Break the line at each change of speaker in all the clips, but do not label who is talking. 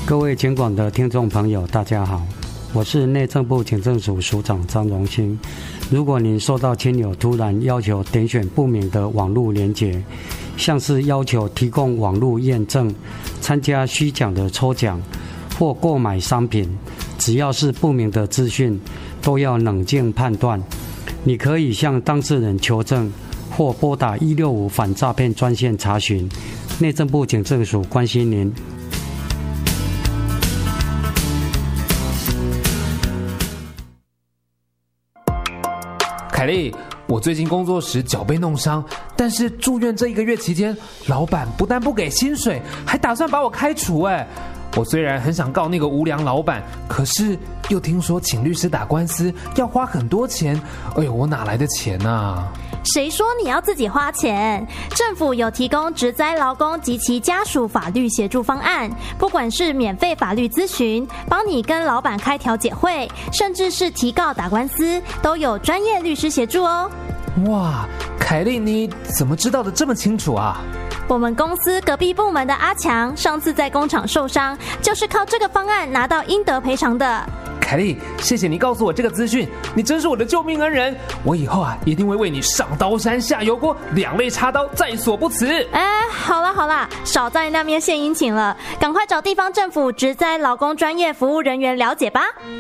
各位警广的听众朋友，大家好，我是内政部警政署署长张荣兴。如果您收到亲友突然要求点选不明的网络连结，像是要求提供网络验证、参加虚假的抽奖或购买商品，只要是不明的资讯，都要冷静判断。你可以向当事人求证，或拨打165反诈骗专线查询。内政部警政署关心您。
凯莉，我最近工作时脚被弄伤，但是住院这1个月期间，老板不但不给薪水，还打算把我开除。我虽然很想告那个无良老板，可是又听说请律师打官司要花很多钱，我哪来的钱啊？
谁说你要自己花钱？政府有提供职灾劳工及其家属法律协助方案，不管是免费法律咨询，帮你跟老板开调解会，甚至是提告打官司，都有专业律师协助哦。
哇，凯莉，你怎么知道的这么清楚啊？
我们公司隔壁部门的阿强，上次在工厂受伤，就是靠这个方案拿到应得赔偿的。
凯莉，谢谢你告诉我这个资讯，你真是我的救命恩人。我以后一定会为你上刀山下油锅，两肋插刀，在所不辞。
好啦，少在那边献殷勤了，赶快找地方政府职灾劳工专业服务人员了解吧。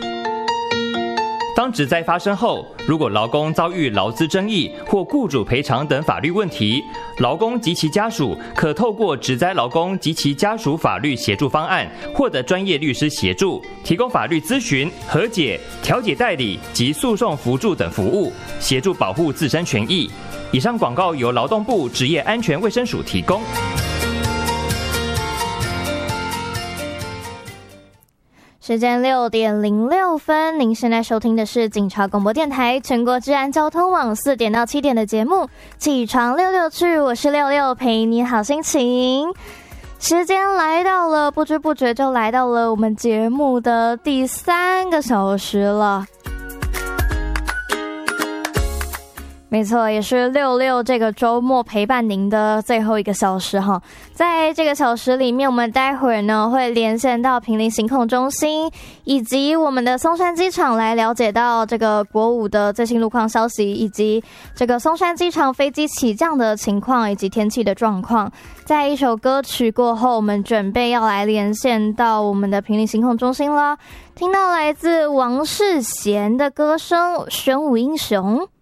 当职灾发生后，如果劳工遭遇劳资争议或雇主赔偿等法律问题，劳工及其家属可透过职灾劳工及其家属法律协助方案，获得专业律师协助，提供法律咨询、和解、调解代理及诉讼扶助等服务，协助保护自身权益。以上广告由劳动部职业安全卫生署提供。
时间6点06分，您现在收听的是警察广播电台全国治安交通网4点到7点的节目，起床66去，我是66，陪你好心情。时间来到了，不知不觉就来到了我们节目的第3个小时了。没错，也是66这个周末陪伴您的最后1个小时哈。在这个小时里面，我们待会儿呢会连线到坪林行控中心以及我们的松山机场，来了解到这个国5的最新路况消息，以及这个松山机场飞机起降的情况以及天气的状况。在一首歌曲过后，我们准备要来连线到我们的坪林行控中心了。听到来自王世贤的歌声《玄武英雄》。